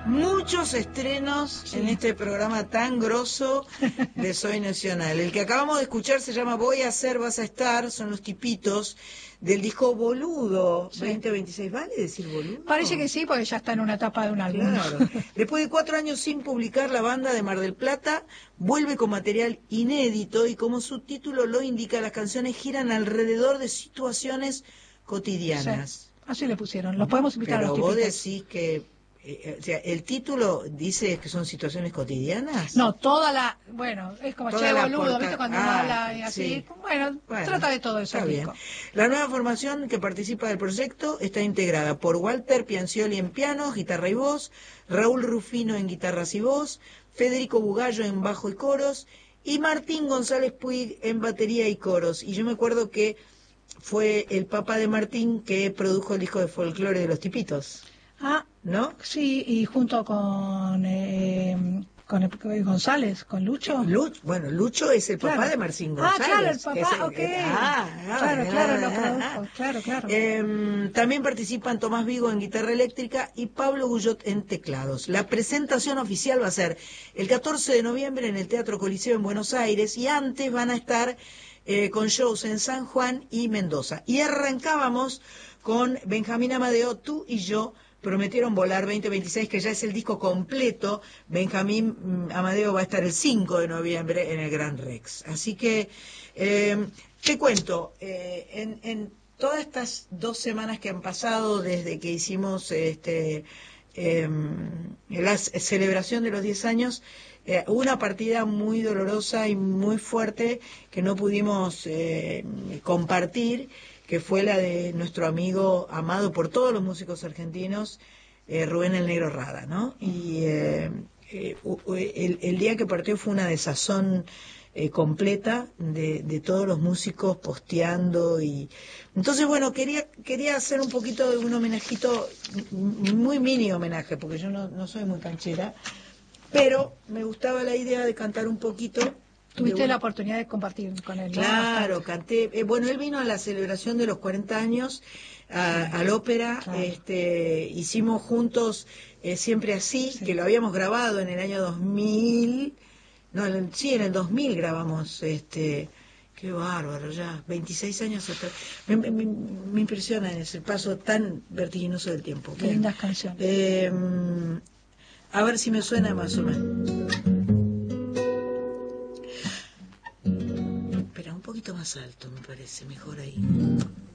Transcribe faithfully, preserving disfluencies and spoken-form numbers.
Muchos estrenos sí. en este programa tan grosso de Soy Nacional. El que acabamos de escuchar se llama Voy a ser, vas a estar, son los tipitos del disco Boludo sí. veinte veintiséis. ¿Vale decir boludo? Parece que sí, porque ya está en una etapa de un álbum. Claro. Después de cuatro años sin publicar, la banda de Mar del Plata vuelve con material inédito y como su título lo indica, las canciones giran alrededor de situaciones cotidianas. Sí. Así le pusieron. Los podemos invitar Pero a los tipitos. Vos decís que Eh, o sea, ¿el título dice que son situaciones cotidianas? No, toda la... Bueno, es como che boludo, porta... ¿viste? Cuando ah, uno habla y así. Sí. Bueno, bueno, trata de todo eso. Está bien. La nueva formación que participa del proyecto está integrada por Walter Piancioli en piano, guitarra y voz, Raúl Rufino en guitarras y voz, Federico Bugallo en bajo y coros, y Martín González Puig en batería y coros. Y yo me acuerdo que fue el papá de Martín que produjo el disco de folclore de los Tipitos. Ah, ¿no? Sí, y junto con eh, con el, González, con Lucho. Lucho. Bueno, Lucho es el claro. papá de Martín González. Ah, claro, el papá, el, ok. El, ah, ah, claro, ah, claro, ah, lo ah, produjo, ah. claro, claro. Eh, también participan Tomás Vigo en guitarra eléctrica y Pablo Guyot en teclados. La presentación oficial va a ser el catorce de noviembre en el Teatro Coliseo en Buenos Aires y antes van a estar eh, con shows en San Juan y Mendoza. Y arrancábamos con Benjamín Amadeo, Tú y Yo, Prometieron Volar veinte veintiséis, que ya es el disco completo. Benjamín Amadeo va a estar el cinco de noviembre en el Gran Rex. Así que, eh, te cuento, eh, en, en todas estas dos semanas que han pasado desde que hicimos este, eh, la celebración de los diez años, eh, hubo una partida muy dolorosa y muy fuerte que no pudimos eh, compartir, que fue la de nuestro amigo amado por todos los músicos argentinos, eh, Rubén el Negro Rada, ¿no? Y eh, eh, el, el día que partió fue una desazón eh, completa de, de todos los músicos posteando y entonces bueno, quería quería hacer un poquito de un homenajito, muy mini homenaje, porque yo no, no soy muy canchera, pero me gustaba la idea de cantar un poquito. Tuviste un... la oportunidad de compartir con él, ¿no? Claro, canté. Eh, bueno, él vino a la celebración de los cuarenta años a, al ópera. Claro. Este, hicimos juntos eh, Siempre Así, sí. que lo habíamos grabado en el año dos mil. No, en, sí, en el dos mil grabamos. Este, qué bárbaro, ya, veintiséis años atrás. Me, me, me impresiona ese paso tan vertiginoso del tiempo. Qué lindas canciones. Eh, a ver si me suena más o menos. Un poquito más alto, me parece, mejor ahí.